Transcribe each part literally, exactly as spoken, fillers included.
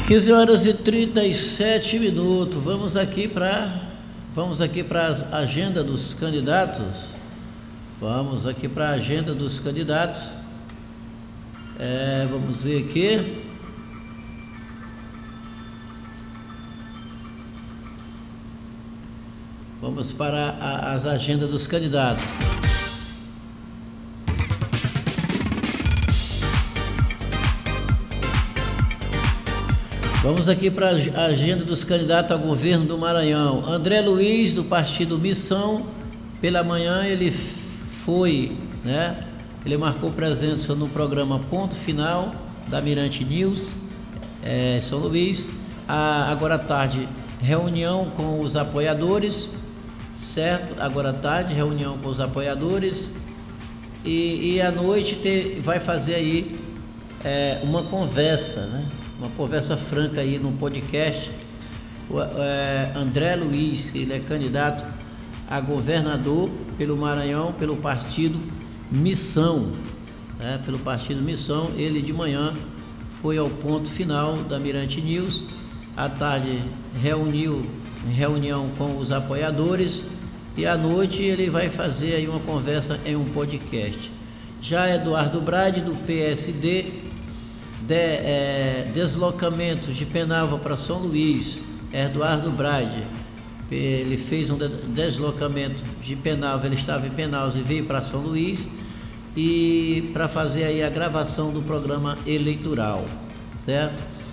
quinze horas e trinta e sete minutos. Vamos aqui para vamos aqui para a agenda dos candidatos. Vamos aqui para a agenda dos candidatos. É, vamos ver aqui. Vamos para a, as agendas dos candidatos. Vamos aqui para a agenda dos candidatos ao governo do Maranhão. André Luiz, do partido Missão, pela manhã ele foi, né? Ele marcou presença no programa Ponto Final da Mirante News, é, São Luís. A, agora à tarde, reunião com os apoiadores, certo? Agora à tarde, reunião com os apoiadores. E, e à noite ter, vai fazer aí é, uma conversa, né? Uma conversa franca aí no podcast. O, é, André Luiz, ele é candidato a governador pelo Maranhão, pelo partido Missão, né? Pelo partido Missão. Ele de manhã foi ao Ponto Final da Mirante News, à tarde reuniu reunião com os apoiadores e à noite ele vai fazer aí uma conversa em um podcast. Já Eduardo Brade, do P S D, de, é, deslocamento de Penalva para São Luís. Eduardo Brade, ele fez um deslocamento de Penalva, ele estava em Penalva e veio para São Luís e para fazer aí a gravação do programa eleitoral, certo?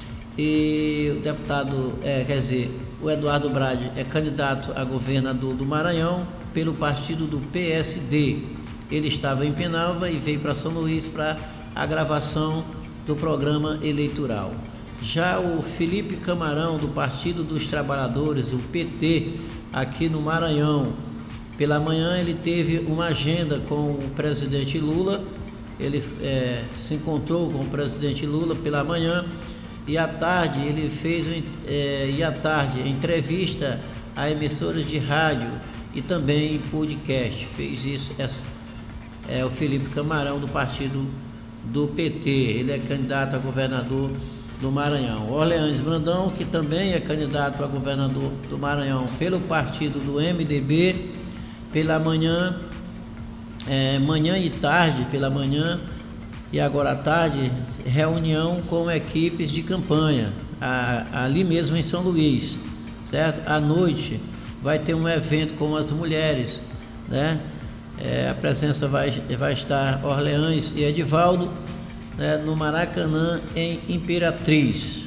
E o deputado, é, quer dizer, o Eduardo Brade é candidato a governador do Maranhão pelo partido do P S D. Ele estava em Penalva e veio para São Luís para a gravação do programa eleitoral. Já o Felipe Camarão, do Partido dos Trabalhadores, o P T, aqui no Maranhão, pela manhã ele teve uma agenda com o presidente Lula. Ele é, se encontrou com o presidente Lula pela manhã e à tarde ele fez é, e à tarde entrevista a emissoras de rádio e também podcast. Fez isso essa, é o Felipe Camarão, do Partido do P T. Ele é candidato a governador do Maranhão. Orleans Brandão, que também é candidato a governador do Maranhão pelo partido do M D B, pela manhã, é, manhã e tarde, pela manhã e agora à tarde, reunião com equipes de campanha, a, ali mesmo em São Luís, certo? À noite vai ter um evento com as mulheres, né? É, a presença vai, vai estar Orleans e Edivaldo, né, no Maracanã, em Imperatriz.